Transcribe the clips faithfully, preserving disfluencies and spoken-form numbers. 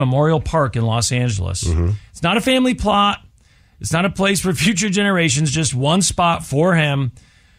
Memorial Park in Los Angeles. Mm-hmm. It's not a family plot. It's not a place for future generations, just one spot for him.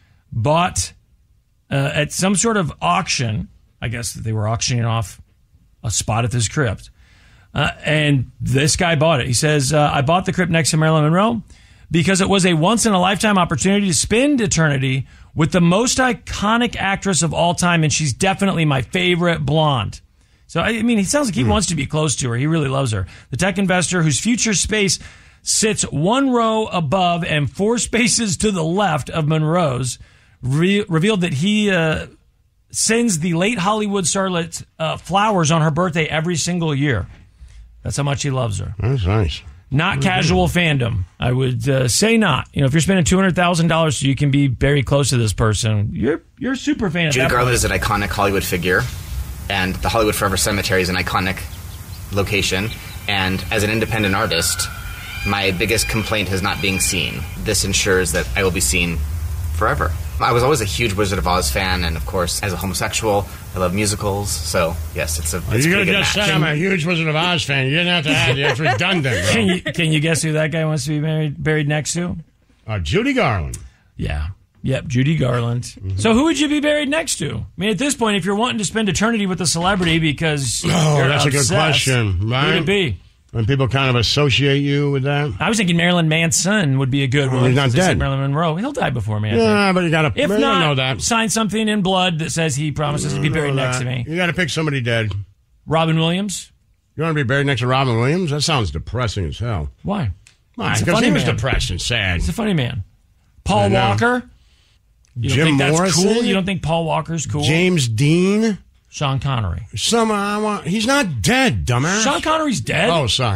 Bought uh, at some sort of auction. I guess they were auctioning off a spot at this crypt. Uh, and this guy bought it. He says, uh, I bought the crypt next to Marilyn Monroe because it was a once-in-a-lifetime opportunity to spend eternity with the most iconic actress of all time, and she's definitely my favorite blonde. So, I mean, he sounds like he mm. wants to be close to her. He really loves her. The tech investor, whose future space sits one row above and four spaces to the left of Monroe's, re- revealed that he uh, sends the late Hollywood starlet uh, flowers on her birthday every single year. That's how much he loves her. That's nice. Not That's casual good. fandom. I would uh, say not. You know, if you're spending two hundred thousand dollars so you can be very close to this person, you're you're a super fan of Judy that Garland person. is an iconic Hollywood figure, and the Hollywood Forever Cemetery is an iconic location. And as an independent artist, my biggest complaint is not being seen. This ensures that I will be seen forever. I was always a huge Wizard of Oz fan, and of course, as a homosexual, I love musicals. So, yes, it's a it's well, you a could just match. say I'm a huge Wizard of Oz fan. You didn't have to add. It's redundant. Can you, can you guess who that guy wants to be married, buried next to? Uh, Judy Garland. Yeah. Yep, Judy Garland. Mm-hmm. So who would you be buried next to? I mean, at this point, if you're wanting to spend eternity with a celebrity because oh, you're that's obsessed, a good question, right? Who would it be? When people kind of associate you with that? I was thinking Marilyn Manson would be a good well, one. He's not dead. Marilyn Monroe. He'll die before me, I Yeah, think. but you got to If you not, know that. sign something in blood that says he promises to be buried next to me. You got to pick somebody dead. Robin Williams? You want to be buried next to Robin Williams? That sounds depressing as hell. Why? Why? Because he was man. depressed and sad. He's a funny man. Paul Walker? You don't Jim think that's Morrison? cool? You don't think Paul Walker's cool? James Dean? Sean Connery. Some, I want, he's not dead, dumbass. Sean Connery's dead? Oh, sorry.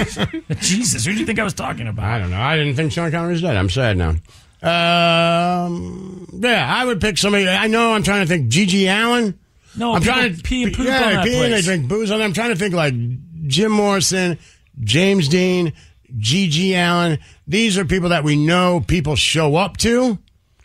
Jesus, who do you think I was talking about? I don't know. I didn't think Sean Connery's dead. I'm sad now. Um, yeah, I would pick somebody. I know I'm trying to think Gigi Allen. No, I'm trying to pee and poop yeah, on that pee place. and they drink booze on. I'm trying to think like Jim Morrison, James Dean, Gigi Allen. These are people that we know people show up to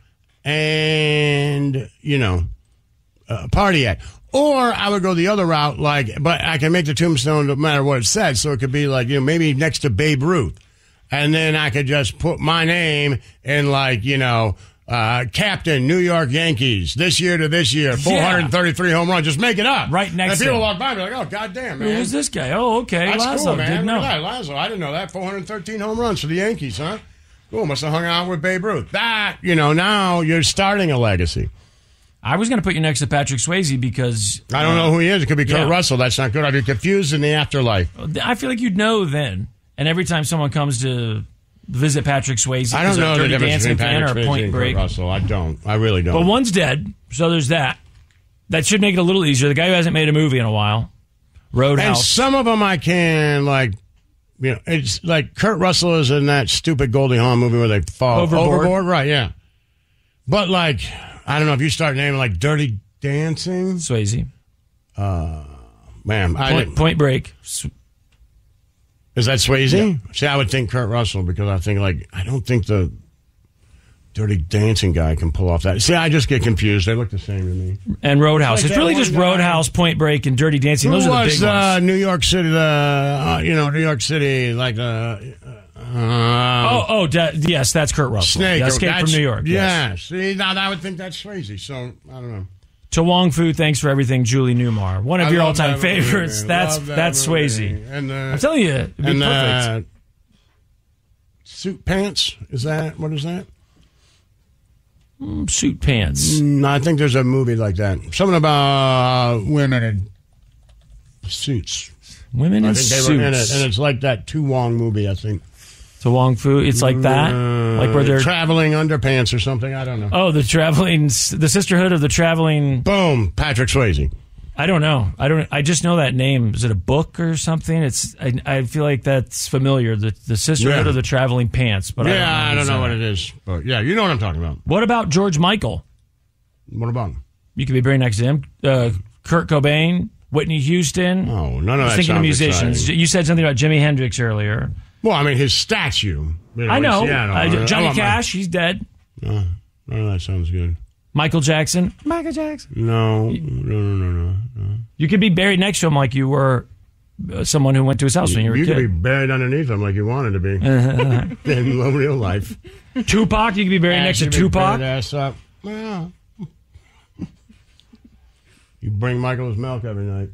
and, you know, uh, party at. Or I would go the other route, like, but I can make the tombstone no matter what it said. So it could be like, you know, maybe next to Babe Ruth. And then I could just put my name in, like, you know, uh, Captain New York Yankees, this year to this year, four hundred thirty-three yeah. home runs. Just make it up. Right next and to people him. walk by and be like, oh, goddamn, man. Who's this guy? Oh, okay. That's Lazo. cool, man. Didn't know. Look at that, Lazo. I didn't know that. four hundred thirteen home runs for the Yankees, huh? Cool. Must have hung out with Babe Ruth. That, you know, now you're starting a legacy. I was going to put you next to Patrick Swayze because... I don't uh, know who he is. It could be Kurt yeah. Russell. That's not good. I'd be confused in the afterlife. I feel like you'd know then. And every time someone comes to visit Patrick Swayze, I don't know the Dirty difference Dancing between fan Patrick or Swayze Point and Break. Kurt Russell. I don't. I really don't. But one's dead, so there's that. That should make it a little easier. The guy who hasn't made a movie in a while, Roadhouse. And some of them I can, like, you know, it's like Kurt Russell is in that stupid Goldie Hawn movie where they fall Overboard. overboard. Right, yeah. But, like, I don't know if you start naming, like, Dirty Dancing. Swayze. Uh, man, I Point, Point Break. Is that Swayze? Yeah. See, I would think Kurt Russell because I think, like, I don't think the Dirty Dancing guy can pull off that. See, I just get confused. They look the same to me. And Roadhouse. Like it's really just guy. Roadhouse, Point Break, and Dirty Dancing. Who Those are the was big uh, ones. New York City, the, uh, you know, New York City, like, uh, uh, oh, oh, da- yes, that's Kurt Russell. Snake. The Escape That's- from New York. Yeah. Yes. See, now I would think that's Swayze. So, I don't know. To Wong Fu, thanks for everything, Julie Newmar. One of I your love all-time that movie, favorites. man. That's Love that that's movie. Swayze. And, uh, I'm telling you, it'd be and, perfect. Uh, Suit Pants? Is that, what is that? Mm, suit Pants. Mm, I think there's a movie like that. Something about women in suits. Women in I think suits. they were in it, and it's like that Tu Wong movie, I think. To Wong Fu, it's like that? Uh, like where they're... Traveling Underpants or something, I don't know. Oh, the traveling... The Sisterhood of the Traveling... Boom, Patrick Swayze. I don't know. I don't. I just know that name. Is it a book or something? It's. I, I feel like that's familiar. The the Sisterhood Yeah. of the Traveling Pants. But Yeah, I I don't know, don't know what what it is. But yeah, you know what I'm talking about. What about George Michael? What about him? You could be very next to him. Uh, Kurt Cobain, Whitney Houston. Oh, none of I was that thinking of sounds musicians. exciting. You said something about Jimi Hendrix earlier. Well, I mean, his statue. You I know. his- yeah, I Uh, know. Johnny I want my- Cash, he's dead. No, none of that sounds good. Michael Jackson. Michael Jackson. No, no, no, no, no. no. You could be buried next to him like you were uh, someone who went to his house You, when you were you a kid. could be buried underneath him like you wanted to be in real life. Tupac, you could be buried next to Tupac. Ass up. Well, you bring Michael's milk every night.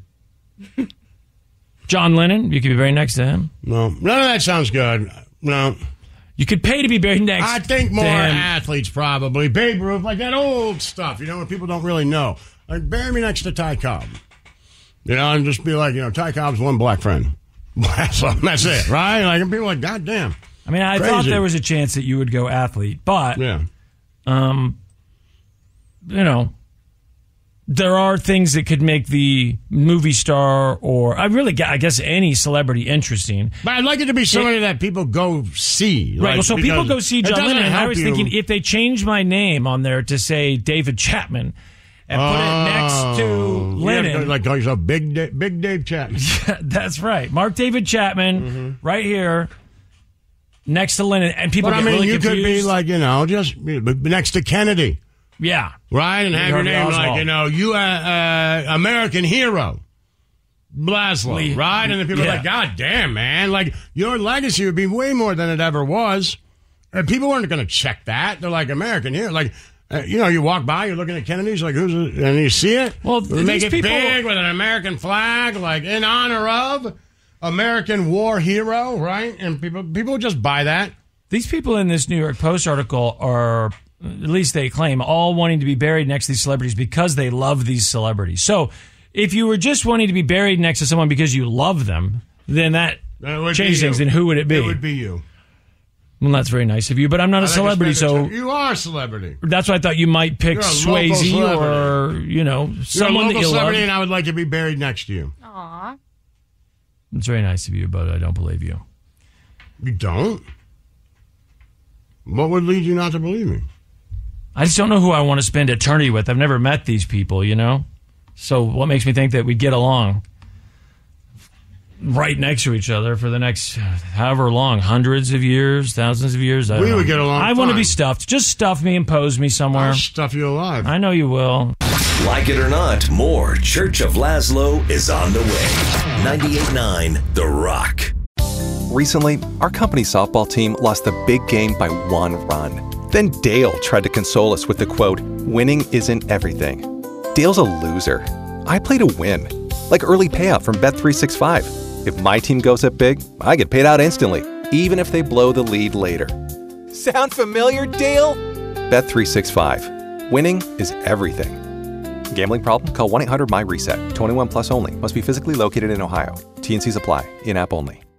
John Lennon, you could be buried next to him. No, none of that sounds good. No. You could pay to be buried next I think more to him. athletes probably. Babe Ruth, like that old stuff, you know, what people don't really know. Like, bury me next to Ty Cobb. You know, and just be like, you know, Ty Cobb's one black friend. So that's it, right? Like, and people are like, God damn. I mean, I Crazy. thought there was a chance that you would go athlete, but, Yeah. um, you know, there are things that could make the movie star or, I really, I guess, any celebrity interesting. But I'd like it to be somebody it, that people go see. Right, like, well, so people go see John Lennon, and I was you. thinking if they change my name on there to say David Chapman and put oh, it next to Lennon. Yeah, like call yourself Big, da- Big Dave Chapman. Yeah, that's right. Mark David Chapman, mm-hmm. right here, next to Lennon. And people but get I mean, really you confused. could be like, you know, just next to Kennedy. Yeah. Right? And have your Harvey name Oswald. like, you know, you uh, uh, American hero. Blaslow, Lee. right? And then people Yeah. are like, God damn, man. Like, your legacy would be way more than it ever was. And people weren't going to check that. They're like, American hero. Like, uh, you know, you walk by, you're looking at Kennedy's, like, who's it? And you see it. Well, we make these it people- big with an American flag, like, in honor of American war hero, right? And people people just buy that. These people in this New York Post article are, at least they claim, all wanting to be buried next to these celebrities because they love these celebrities. So if you were just wanting to be buried next to someone because you love them, then that That would changes be things. you. Then who would it be? It would be you. Well, that's very nice of you, but I'm not a I think celebrity, it's better so to- you are a celebrity. that's why I thought you might pick You're a local Swayze celebrity. or, you know, You're someone a that local you love. celebrity, and I would like to be buried next to you. Aw. It's very nice of you, but I don't believe you. You don't? What would lead you not to believe me? I just don't know who I want to spend eternity with. I've never met these people, you know? So what makes me think that we get along right next to each other for the next however long, hundreds of years, thousands of years? I don't We know. would get along I want to fine. be stuffed. Just stuff me and pose me somewhere. I'll stuff you alive. I know you will. Like it or not, more Church of Laszlo is on the way. ninety-eight point nine The Rock. Recently, our company softball team lost the big game by one run. Then Dale tried to console us with the quote, "Winning isn't everything." Dale's a loser. I play to win. Like early payout from Bet three sixty-five. If my team goes up big, I get paid out instantly, even if they blow the lead later. Sound familiar, Dale? Bet three sixty-five. Winning is everything. Gambling problem? Call one eight hundred M Y RESET. twenty-one plus only. Must be physically located in Ohio. T N Cs apply. In-app only.